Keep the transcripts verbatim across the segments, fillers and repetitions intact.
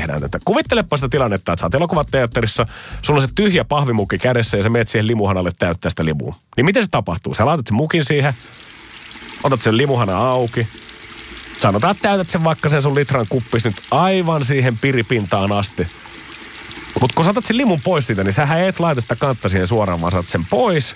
tehdään tätä. Kuvittelepa sitä tilannetta, että sä oot elokuvateatterissa, sulla on se tyhjä pahvimukki kädessä ja sä menet siihen limuhanalle täyttää sitä limua. Niin miten se tapahtuu? Sä laitat sen mukin siihen, otat sen limuhana auki, sanotaan, että täytät sen vaikka sen sun litran kuppis nyt aivan siihen piripintaan asti. Mutta kun sä otat sen limun pois siitä, niin sähän et laita sitä kantta siihen suoraan, vaan saatat sen pois.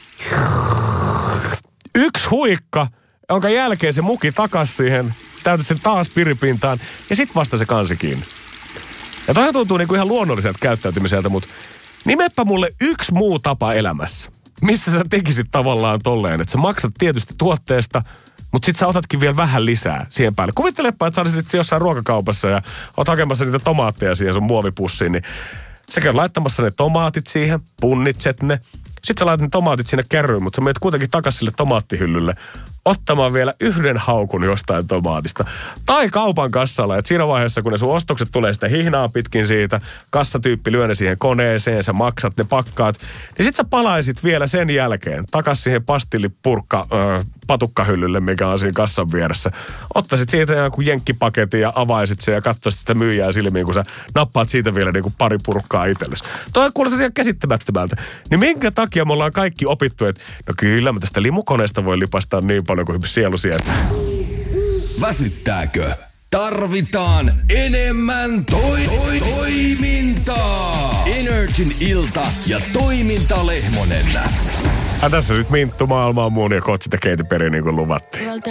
Yksi huikka, jonka jälkeen se muki takas siihen, täytät sen taas piripintaan ja sit vasta se kansi kiinni. Ja toihan tuntuu niinku ihan luonnolliselta käyttäytymiseltä, mutta nimeppä mulle yksi muu tapa elämässä, missä sä tekisit tavallaan tolleen, että sä maksat tietysti tuotteesta, mutta sit sä otatkin vielä vähän lisää siihen päälle. Kuvittelepa, että sä olisit jossain ruokakaupassa ja oot hakemassa niitä tomaatteja siihen sun muovipussiin, niin sä käyt laittamassa ne tomaatit siihen, punnitset ne. Sitten sä laitat ne tomaatit sinne kärryyn, mutta sä menet kuitenkin takas sille tomaattihyllylle ottamaan vielä yhden haukun jostain tomaatista. Tai kaupan kassalla, että siinä vaiheessa, kun ne sun ostokset tulee sitä hihnaa pitkin siitä, kassatyyppi lyö ne siihen koneeseen, sä maksat, ne pakkaat, niin sit sä palaisit vielä sen jälkeen takas siihen pastillipurkka äh, patukkahyllylle, mikä on siinä kassan vieressä. Ottaisit siitä joku jenkkipaketin ja avaisit sen ja katsoisit sitä myyjää silmiin, kun sä nappaat siitä vielä niin kuin pari purkkaa itsellesi. Toi kuulostaa siihen käsittämättömältä. Niin minkä takia me ollaan kaikki opittu, että no kyllä, mä tästä limukoneesta voi lipastaa niin paljon kuin sielu sieltä. Väsyttääkö? Tarvitaan enemmän toi, toi, toimintaa. Energin ilta ja toiminta Lehmonen. Ja tässä nyt Minttu maailmaa muun ja kohta sitä Katy Perry niin kuin luvattiin.